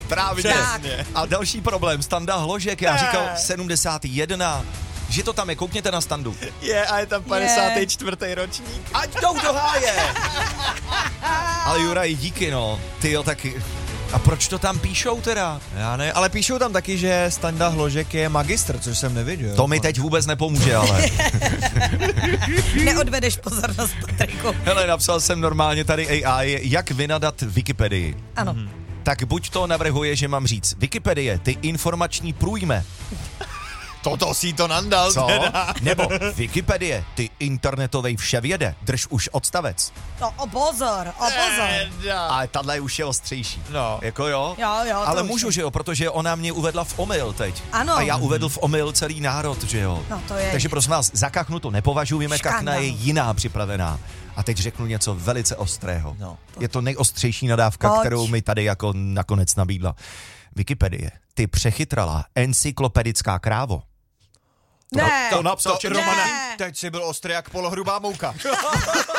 Právě. Přesně. A další problém, Standa Hložek, já říkal 71, že to tam je, koukněte na Standu. A je tam 54. ročník. Ať jdou do háje! Ale Juraj, díky no, tyjo, taky. A proč to tam píšou teda? Já ne, ale píšou tam taky, že Standa Hložek je magistr, což jsem neviděl. To mi teď vůbec nepomůže, ale. Neodvedeš pozornost, Patriku. Hele, napsal jsem normálně tady AI, jak vynadat Wikipedii. Ano. Tak buď to navrhuje, že mám říct Wikipedie, ty informační průjme. Toto si to nandal. Co? Teda. Nebo Wikipedie, ty internetovej vševěde, drž už odstavec. No, o pozor. Ale tahle už je ostřejší. No. Jako jo? Jo, Ale to můžu, už. že jo, protože ona mě uvedla v omyl teď. Ano. A já uvedl v omyl celý národ, že jo. No, to je... Takže prosím vás, za kachnu to nepovažujeme, kachna Škandál. je jiná připravená. A teď řeknu něco velice ostrého. No. Je to nejostřejší nadávka, Pojď. kterou mi tady jako nakonec nabídla. Wikipedie, ty přechytralá encyklopedická krávo. Ne. To napsal Romane, Ne. teď si byl ostrý jak polohrubá mouka.